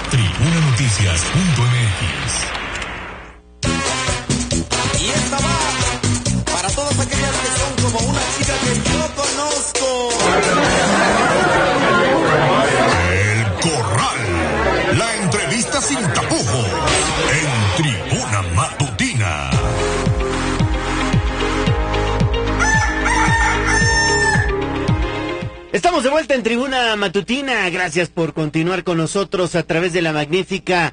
tribunanoticias.mx. Y esta va para todas aquellas que son como una chica que yo conozco. El Corral. La entrevista sin tapujos en Tribuna Matutina. Estamos de vuelta en Tribuna Matutina. Gracias por continuar con nosotros a través de la magnífica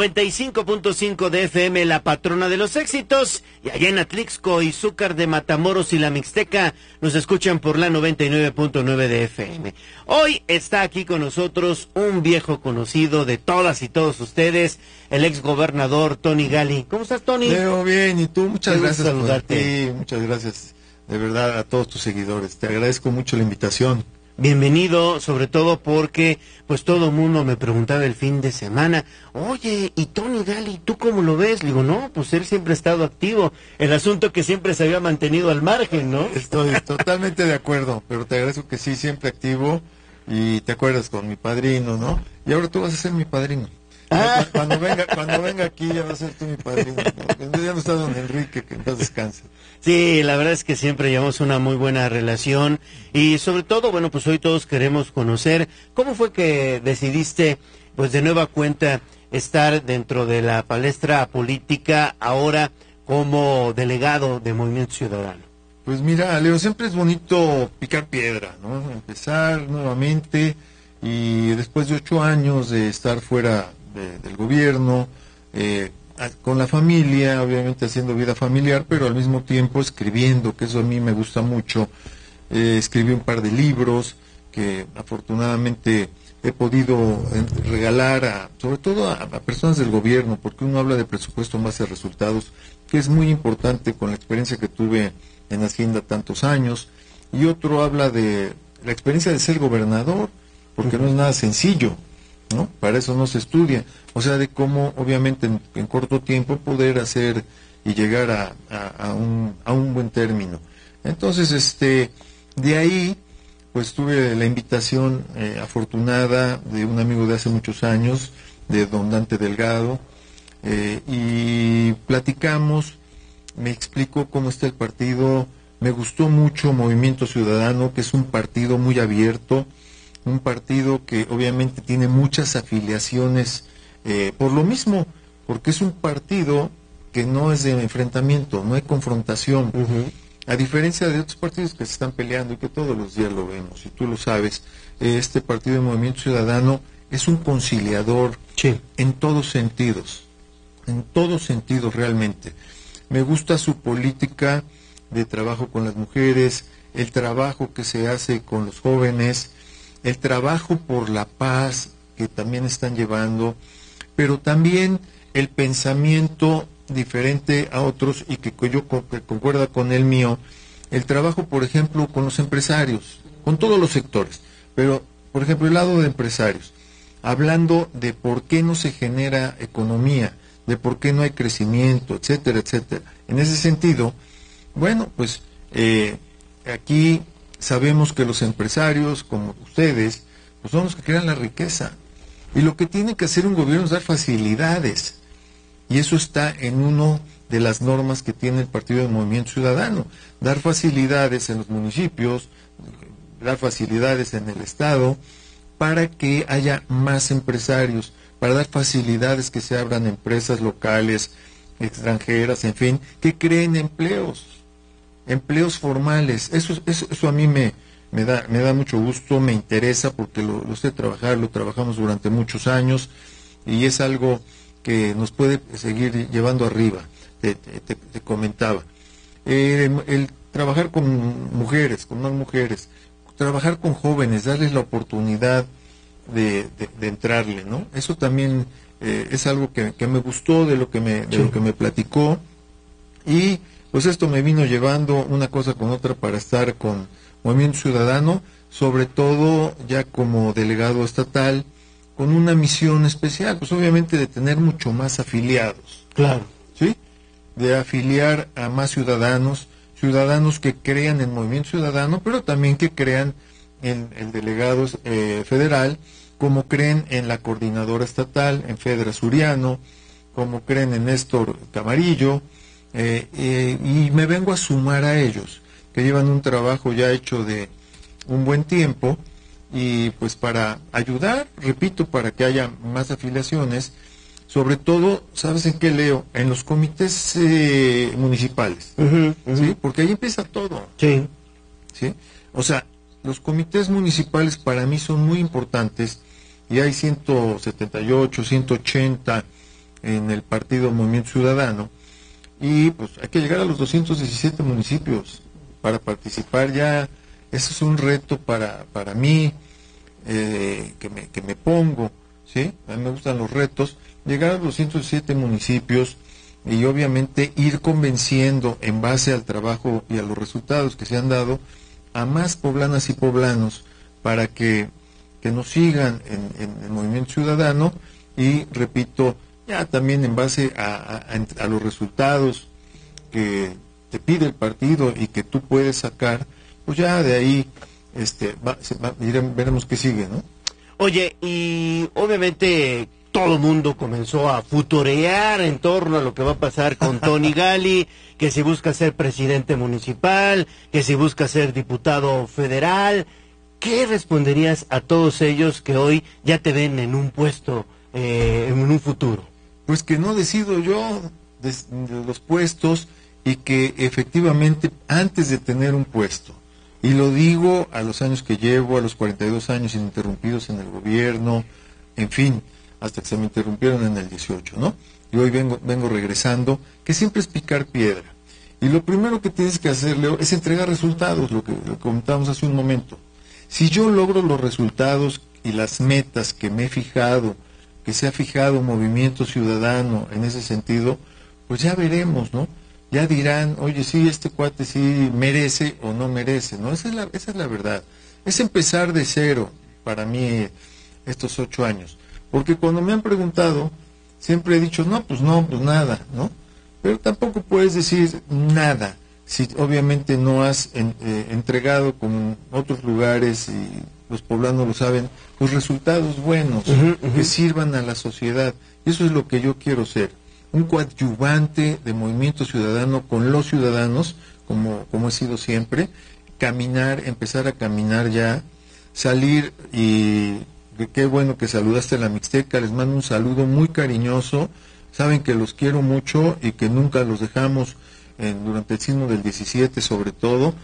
95.5 de FM, la patrona de los éxitos. Y allá en Atlixco, Izúcar de Matamoros y la Mixteca nos escuchan por la 99.9 de FM. Hoy está aquí con nosotros un viejo conocido de todas y todos ustedes, el exgobernador Tony Gali. ¿Cómo estás, Tony? Leo, bien, y tú, muchas gracias por saludarte. ti, muchas gracias de verdad a todos tus seguidores. Te agradezco mucho la invitación. Bienvenido, sobre todo porque pues todo el mundo me preguntaba el fin de semana, oye, ¿y Tony Gali, tú cómo lo ves? Le digo, no, pues él siempre ha estado activo, el asunto que siempre se había mantenido al margen, ¿no? Estoy totalmente de acuerdo, pero te agradezco que sí, siempre activo, y te acuerdas con mi padrino, ¿no? Y ahora tú vas a ser mi padrino. Cuando venga aquí ya vas a ser tú mi padrino, ¿no? Ya no está don Enrique, que en paz descanse. Sí, la verdad es que siempre llevamos una muy buena relación y sobre todo, bueno, pues hoy todos queremos conocer cómo fue que decidiste, pues de nueva cuenta, estar dentro de la palestra política ahora como delegado de Movimiento Ciudadano. Pues mira, Leo, siempre es bonito picar piedra, ¿no? Empezar nuevamente y después de 8 años de estar fuera del gobierno, con la familia, obviamente haciendo vida familiar, pero al mismo tiempo escribiendo, que eso a mí me gusta mucho. Escribí un par de libros que afortunadamente he podido regalar sobre todo a personas del gobierno, porque uno habla de presupuesto en base a resultados, que es muy importante con la experiencia que tuve en Hacienda tantos años, y otro habla de la experiencia de ser gobernador, porque no es nada sencillo, ¿no? Para eso no se estudia, o sea, de cómo obviamente en corto tiempo poder hacer y llegar a un buen término. Entonces, de ahí, pues tuve la invitación afortunada de un amigo de hace muchos años, de don Dante Delgado, y platicamos, me explicó cómo está el partido. Me gustó mucho Movimiento Ciudadano, que es un partido muy abierto, un partido que obviamente tiene muchas afiliaciones por lo mismo, porque es un partido que no es de enfrentamiento, no hay confrontación. A diferencia de otros partidos que se están peleando y que todos los días lo vemos, y tú lo sabes, este partido de Movimiento Ciudadano es un conciliador, sí, en todos sentidos realmente. Me gusta su política de trabajo con las mujeres, el trabajo que se hace con los jóvenes, el trabajo por la paz que también están llevando, pero también el pensamiento diferente a otros y que yo concuerda con el mío, el trabajo, por ejemplo, con los empresarios, con todos los sectores, pero, por ejemplo, el lado de empresarios, hablando de por qué no se genera economía, de por qué no hay crecimiento, etcétera, etcétera. En ese sentido, bueno, pues aquí sabemos que los empresarios, como ustedes, pues son los que crean la riqueza. Y lo que tiene que hacer un gobierno es dar facilidades. Y eso está en una de las normas que tiene el Partido del Movimiento Ciudadano. Dar facilidades en los municipios, dar facilidades en el Estado, para que haya más empresarios, para dar facilidades que se abran empresas locales, extranjeras, en fin, que creen empleos formales. Eso a mí me da mucho gusto, me interesa porque lo sé trabajar, lo trabajamos durante muchos años y es algo que nos puede seguir llevando arriba. Te comentaba. El trabajar con mujeres, con más mujeres, trabajar con jóvenes, darles la oportunidad de entrarle, ¿no? Eso también es algo que me gustó de lo que me platicó, y pues esto me vino llevando una cosa con otra para estar con Movimiento Ciudadano, sobre todo ya como delegado estatal, con una misión especial, pues obviamente de tener mucho más afiliados. Claro. ¿Sí? De afiliar a más ciudadanos que crean en Movimiento Ciudadano, pero también que crean en el delegado federal, como creen en la coordinadora estatal, en Fedra Suriano, como creen en Néstor Camarillo, y me vengo a sumar a ellos, que llevan un trabajo ya hecho de un buen tiempo, y pues para ayudar, repito, para que haya más afiliaciones, sobre todo, ¿sabes en qué leo? En los comités municipales, ¿sí? Porque ahí empieza todo. Sí. ¿Sí? O sea, los comités municipales para mí son muy importantes, y hay 178, 180 en el partido Movimiento Ciudadano, y pues hay que llegar a los 217 municipios para participar ya. Eso es un reto para mí, que me pongo, ¿sí? A mí me gustan los retos, llegar a los 207 municipios y obviamente ir convenciendo en base al trabajo y a los resultados que se han dado a más poblanas y poblanos para que nos sigan en el Movimiento Ciudadano, y repito, ya también en base a los resultados que te pide el partido y que tú puedes sacar, pues ya de ahí veremos qué sigue, ¿no? Oye, y obviamente todo el mundo comenzó a futurear en torno a lo que va a pasar con Tony Gali, que si busca ser presidente municipal, que si busca ser diputado federal. ¿Qué responderías a todos ellos que hoy ya te ven en un puesto, en un futuro? Pues que no decido yo de los puestos, y que efectivamente antes de tener un puesto, y lo digo a los años que llevo, a los 42 años ininterrumpidos en el gobierno, en fin, hasta que se me interrumpieron en el 18, ¿no? Y hoy vengo regresando, que siempre es picar piedra. Y lo primero que tienes que hacer, Leo, es entregar resultados, lo que comentábamos hace un momento. Si yo logro los resultados y las metas que me he fijado, que se ha fijado Movimiento Ciudadano en ese sentido, pues ya veremos, ¿no? Ya dirán, oye, sí, este cuate sí merece o no merece, ¿no? Esa es la verdad. Es empezar de cero para mí estos 8 años. Porque cuando me han preguntado, siempre he dicho, no, pues nada, ¿no? Pero tampoco puedes decir nada si obviamente no has entregado, como en otros lugares, y los poblanos lo saben, los resultados buenos que sirvan a la sociedad. Y eso es lo que yo quiero ser. Un coadyuvante de Movimiento Ciudadano con los ciudadanos, como he sido siempre, empezar a caminar ya, salir, y qué bueno que saludaste a la Mixteca, les mando un saludo muy cariñoso, saben que los quiero mucho y que nunca los dejamos durante el sismo del 17 sobre todo,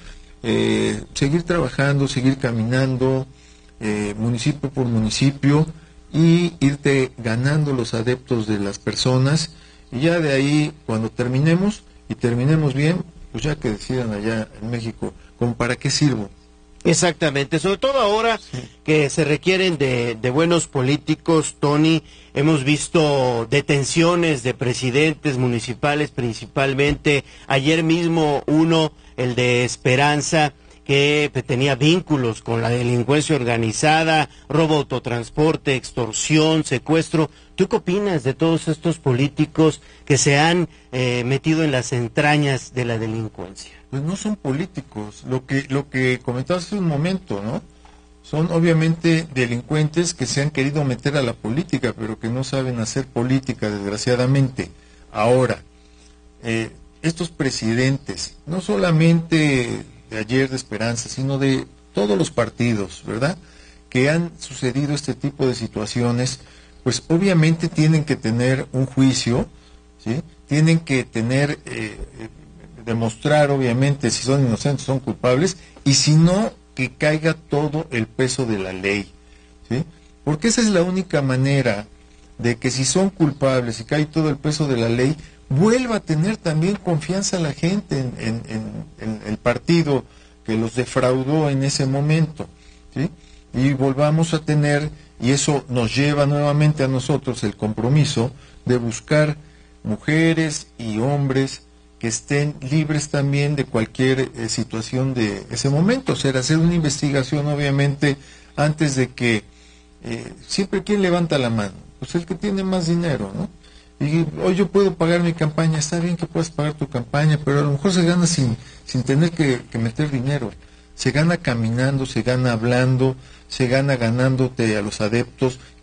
seguir trabajando, seguir caminando, municipio por municipio, y irte ganando los adeptos de las personas. Y ya de ahí, cuando terminemos bien, pues ya que decidan allá en México, como para qué sirvo. Exactamente, sobre todo ahora que se requieren de buenos políticos, Tony. Hemos visto detenciones de presidentes municipales principalmente. Ayer mismo el de Esperanza, que tenía vínculos con la delincuencia organizada, robo autotransporte, extorsión, secuestro. ¿Tú qué opinas de todos estos políticos que se han metido en las entrañas de la delincuencia? Pues no son políticos, lo que comentabas hace un momento, ¿no? Son obviamente delincuentes que se han querido meter a la política, pero que no saben hacer política, desgraciadamente. Ahora, estos presidentes, no solamente de ayer de Esperanza, sino de todos los partidos, ¿verdad?, que han sucedido este tipo de situaciones, pues obviamente tienen que tener un juicio, ¿sí? Tienen que tener, demostrar obviamente si son inocentes, son culpables, y si no, que caiga todo el peso de la ley, ¿sí? Porque esa es la única manera de que, si son culpables y cae todo el peso de la ley, vuelva a tener también confianza la gente en el partido que los defraudó en ese momento, ¿sí? Y volvamos a tener, y eso nos lleva nuevamente a nosotros el compromiso de buscar mujeres y hombres que estén libres también de cualquier situación de ese momento. O sea, hacer una investigación obviamente antes de que, siempre, ¿quién levanta la mano? Pues el que tiene más dinero, ¿no? Y hoy yo puedo pagar mi campaña, está bien que puedas pagar tu campaña, pero a lo mejor se gana sin tener que meter dinero. Se gana caminando, se gana hablando, se gana ganándote a los adeptos